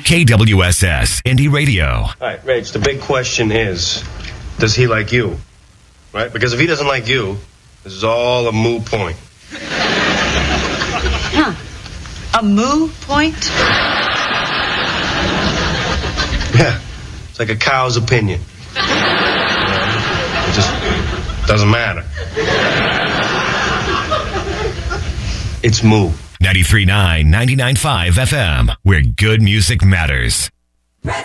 KWSS Indie Radio. All right, Rach, the big question is, does he like you? Right? Because if he doesn't like you, this is all a moot point. Huh. A moo point? Yeah. It's like a cow's opinion. It just doesn't matter. It's moo. 93.9, 99.5 FM, where good music matters.